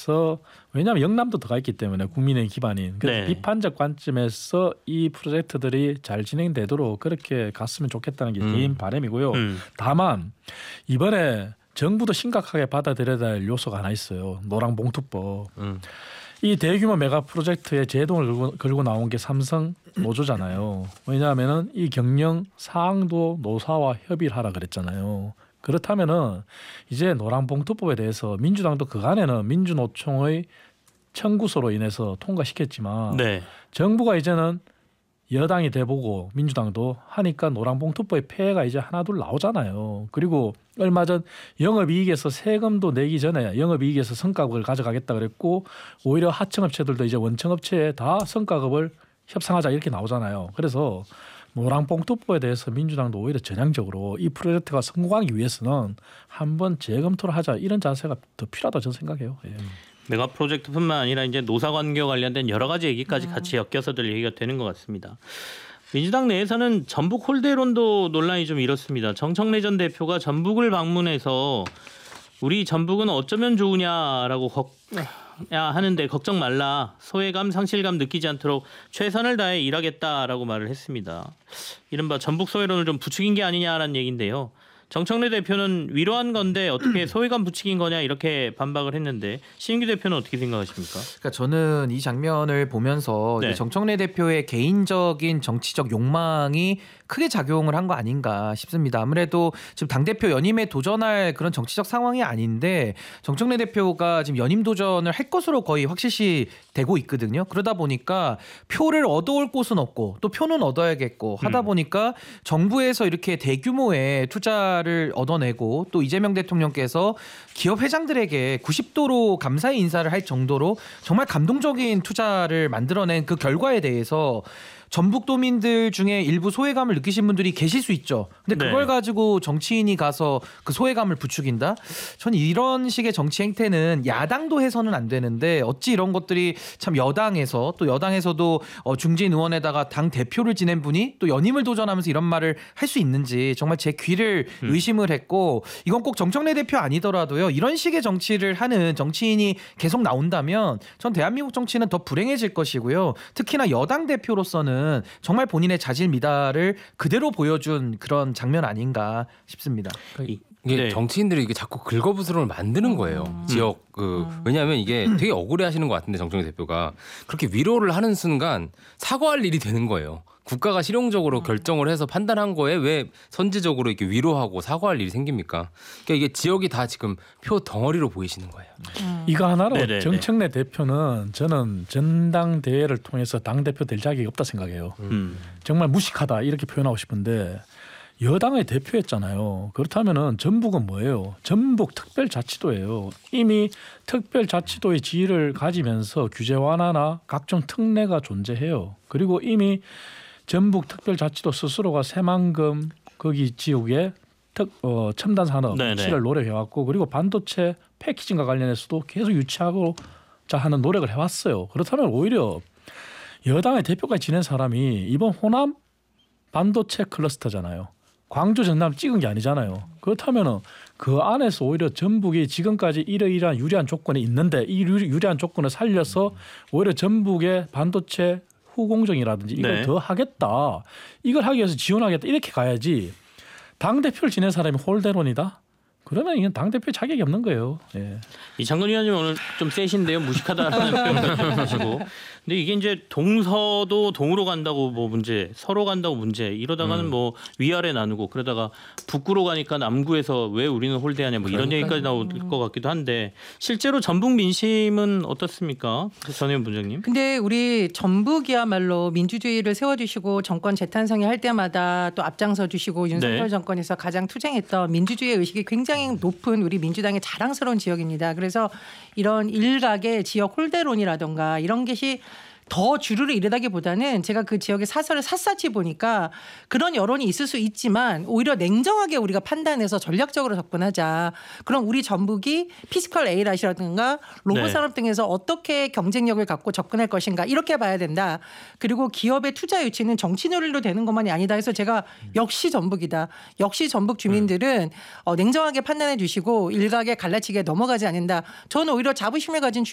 관점에서 왜냐하면 영남도 들어가 있기 때문에 국민의 기반인 그래서 비판적 관점에서 이 프로젝트들이 잘 진행되도록 그렇게 갔으면 좋겠다는 게 개인 바람이고요. 다만 이번에 정부도 심각하게 받아들여야 될 요소가 하나 있어요. 노랑봉투법. 이 대규모 메가 프로젝트에 제동을 걸고 나온 게 삼성 노조잖아요. 왜냐하면은 이 경영 사항도 노사와 협의를 하라 그랬잖아요. 그렇다면은 이제 노랑봉투법에 대해서 민주당도 그간에는 민주노총의 청구서로 인해서 통과시켰지만 정부가 이제는 여당이 돼보고 민주당도 하니까 노랑봉투법의 폐해가 이제 하나둘 나오잖아요. 그리고 얼마 전 영업이익에서 세금도 내기 전에 영업이익에서 성과급을 가져가겠다 그랬고 오히려 하청업체들도 이제 원청업체에 다 성과급을 협상하자 이렇게 나오잖아요. 그래서 노랑봉투법에 대해서 민주당도 오히려 전향적으로 이 프로젝트가 성공하기 위해서는 한번 재검토를 하자 이런 자세가 더 필요하다고 저는 생각해요. 예. 메가 프로젝트뿐만 아니라 이제 노사관계와 관련된 여러 가지 얘기까지 같이 엮여서들 얘기가 되는 것 같습니다. 민주당 내에서는 전북 홀대론도 논란이 좀 일었습니다. 정청래 전 대표가 전북을 방문해서 우리 전북은 어쩌면 좋으냐라고 하는데 걱정 말라. 소외감, 상실감 느끼지 않도록 최선을 다해 일하겠다라고 말을 했습니다. 이른바 전북 소외론을 좀 부추긴 게 아니냐라는 얘기인데요. 정청래 대표는 위로한 건데 어떻게 소외감 부추긴 거냐 이렇게 반박을 했는데 신인규 대표는 어떻게 생각하십니까? 그러니까 저는 이 장면을 보면서 정청래 대표의 개인적인 정치적 욕망이 크게 작용을 한 거 아닌가 싶습니다. 아무래도 지금 당대표 연임에 도전할 그런 정치적 상황이 아닌데 정청래 대표가 지금 연임 도전을 할 것으로 거의 확실시 되고 있거든요. 그러다 보니까 표를 얻어올 곳은 없고 또 표는 얻어야겠고 하다 보니까 정부에서 이렇게 대규모의 투자를 얻어내고 또 이재명 대통령께서 기업 회장들에게 90도로 감사의 인사를 할 정도로 정말 감동적인 투자를 만들어낸 그 결과에 대해서 전북도민들 중에 일부 소외감을 느끼신 분들이 계실 수 있죠. 근데 그걸 가지고 정치인이 가서 그 소외감을 부추긴다? 전 이런 식의 정치 행태는 야당도 해서는 안 되는데 어찌 이런 것들이 참 여당에서 또 여당에서도 중진 의원에다가 당 대표를 지낸 분이 또 연임을 도전하면서 이런 말을 할 수 있는지 정말 제 귀를 의심을 했고 이건 꼭 정청래 대표 아니더라도요. 이런 식의 정치를 하는 정치인이 계속 나온다면 전 대한민국 정치는 더 불행해질 것이고요. 특히나 여당 대표로서는 정말 본인의 자질 미달을 그대로 보여준 그런 장면 아닌가 싶습니다. 이게 정치인들이 이게 자꾸 긁어부스럼을 만드는 거예요. 지역 왜냐하면 이게 되게 억울해하시는 것 같은데 정청래 대표가 그렇게 위로를 하는 순간 사과할 일이 되는 거예요. 국가가 실용적으로 결정을 해서 판단한 거에 왜 선제적으로 이렇게 위로하고 사과할 일이 생깁니까? 그러니까 이게 지역이 다 지금 표 덩어리로 보이시는 거예요. 이거 하나로 정청래 대표는 저는 전당대회를 통해서 당대표 될 자격이 없다 생각해요. 정말 무식하다 이렇게 표현하고 싶은데 여당의 대표였잖아요. 그렇다면은 전북은 뭐예요? 전북 특별자치도예요. 이미 특별자치도의 지위를 가지면서 규제 완화나 각종 특례가 존재해요. 그리고 이미 전북 특별자치도 스스로가 새만금 거기 지역에 첨단 산업 유치를 노력해왔고 그리고 반도체 패키징과 관련해서도 계속 유치하고자 하는 노력을 해왔어요. 그렇다면 오히려 여당의 대표까지 지낸 사람이 이번 호남 반도체 클러스터잖아요. 광주 전남 찍은 게 아니잖아요. 그렇다면 그 안에서 오히려 전북이 지금까지 이러이러한 유리한 조건이 있는데 이 유리한 조건을 살려서 오히려 전북의 반도체 후공정이라든지 이걸 더 하겠다. 이걸 하기 위해서 지원하겠다. 이렇게 가야지. 당대표를 지낸 사람이 홀대론이다? 그러면 이건 당대표의 자격이 없는 거예요. 예. 이창근 의원님 오늘 좀 세신데요. 무식하다라는 표현을 하시고. 근데 이게 이제 동서도 동으로 간다고 뭐 문제, 서로 간다고 문제 이러다가는 뭐 위아래 나누고 그러다가 북구로 가니까 남구에서 왜 우리는 홀대하냐 뭐 이런 얘기까지 나올 것 같기도 한데 실제로 전북 민심은 어떻습니까? 전혜원 부장님. 근데 우리 전북이야말로 민주주의를 세워주시고 정권 재탄생을 할 때마다 또 앞장서 주시고 윤석열 정권에서 가장 투쟁했던 민주주의 의식이 굉장히 높은 우리 민주당의 자랑스러운 지역입니다. 그래서 이런 일각의 지역 홀대론이라든가 이런 것이 더 주류를 이르다기보다는 제가 그 지역의 사설을 샅샅이 보니까 그런 여론이 있을 수 있지만 오히려 냉정하게 우리가 판단해서 전략적으로 접근하자. 그럼 우리 전북이 피지컬 A라시라든가 로봇 산업 등에서 어떻게 경쟁력을 갖고 접근할 것인가 이렇게 봐야 된다. 그리고 기업의 투자 유치는 정치 논리로 되는 것만이 아니다 해서 제가 역시 전북이다. 역시 전북 주민들은 냉정하게 판단해 주시고 일각의 갈라치기에 넘어가지 않는다. 저는 오히려 자부심을 가진